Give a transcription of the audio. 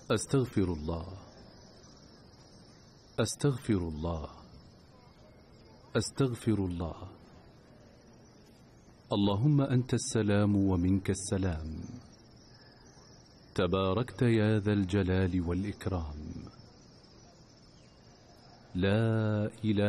أستغفر الله، أستغفر الله، أستغفر الله. اللهم أنت السلام ومنك السلام، تباركت يا ذا الجلال والإكرام. لا إله